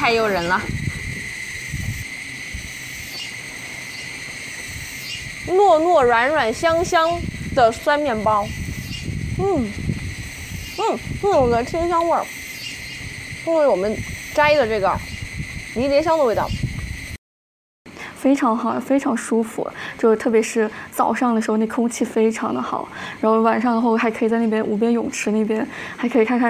太诱人了。糯糯软软香香的酸面包，有个清香味儿，因为我们摘的这个迷迭香的味道。 非常好，非常舒服，就是特别是早上的时候，那空气非常的好。然后晚上后还可以在那边无边泳池那边，还可以看看